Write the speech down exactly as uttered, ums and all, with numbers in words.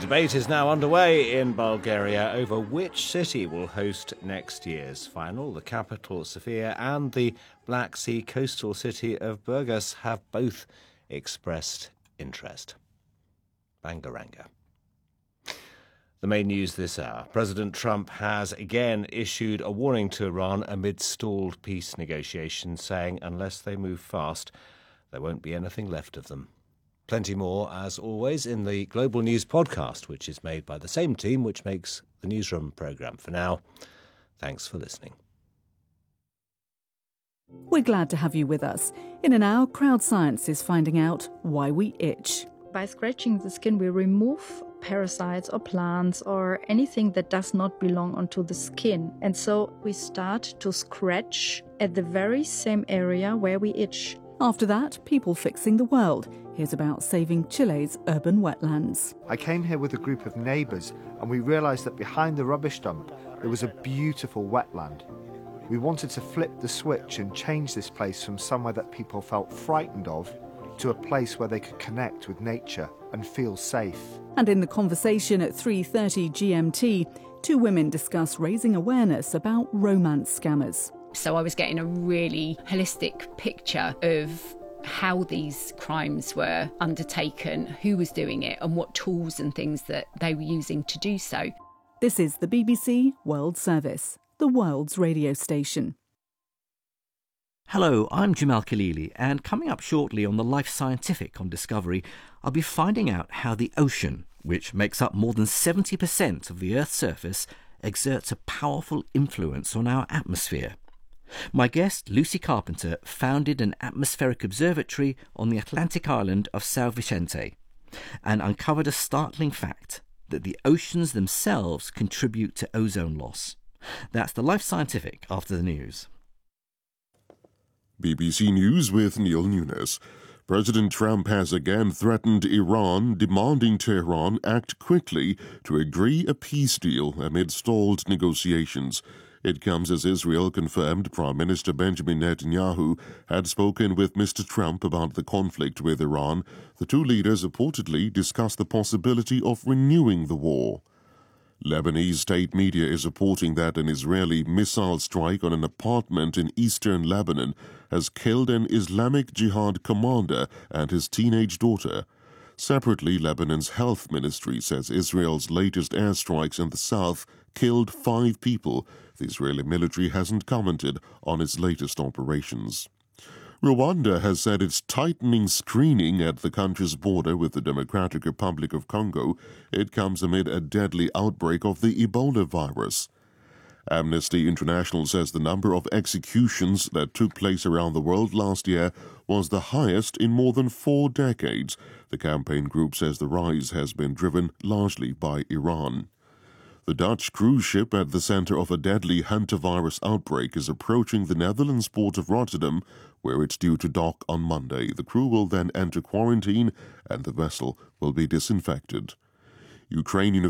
Debate is now underway in Bulgaria over which city will host next year's final. The capital, Sofia, and the Black Sea coastal city of Burgas have both expressed interest. Bangaranga. The main news this hour. President Trump has again issued a warning to Iran amid stalled peace negotiations, saying unless they move fast, there won't be anything left of them. Plenty more, as always, in the Global News podcast, which is made by the same team which makes the Newsroom programme. For now, thanks for listening. We're glad to have you with us. In an hour, Crowd Science is finding out why we itch. By scratching the skin, we remove parasites or plants or anything that does not belong onto the skin. And so we start to scratch at the very same area where we itch. After that, people fixing the world. Here's about saving Chile's urban wetlands. I came here with a group of neighbours and we realised that behind the rubbish dump there was a beautiful wetland. We wanted to flip the switch and change this place from somewhere that people felt frightened of to a place where they could connect with nature and feel safe. And in the conversation at three thirty G M T, two women discuss raising awareness about romance scammers. So I was getting a really holistic picture of how these crimes were undertaken, who was doing it, and what tools and things that they were using to do so. This is the B B C World Service, the world's radio station. Hello, I'm Jamal Khalili, and coming up shortly on the Life Scientific on Discovery, I'll be finding out how the ocean, which makes up more than seventy percent of the Earth's surface, exerts a powerful influence on our atmosphere. My guest, Lucy Carpenter, founded an atmospheric observatory on the Atlantic island of São Vicente and uncovered a startling fact that the oceans themselves contribute to ozone loss. That's the Life Scientific after the news. B B C News with Neil Nunes. President Trump has again threatened Iran, demanding Tehran act quickly to agree a peace deal amid stalled negotiations. It comes as Israel confirmed Prime Minister Benjamin Netanyahu had spoken with Mister Trump about the conflict with Iran. The two leaders reportedly discussed the possibility of renewing the war. Lebanese state media is reporting that an Israeli missile strike on an apartment in eastern Lebanon has killed an Islamic Jihad commander and his teenage daughter. Separately, Lebanon's health ministry says Israel's latest airstrikes in the south killed five people. The Israeli military hasn't commented on its latest operations. Rwanda has said it's tightening screening at the country's border with the Democratic Republic of Congo. It comes amid a deadly outbreak of the Ebola virus. Amnesty International says the number of executions that took place around the world last year was the highest in more than four decades. The campaign group says the rise has been driven largely by Iran. The Dutch cruise ship at the center of a deadly hantavirus outbreak is approaching the Netherlands port of Rotterdam, where it's due to dock on Monday. The crew will then enter quarantine and the vessel will be disinfected. Ukrainian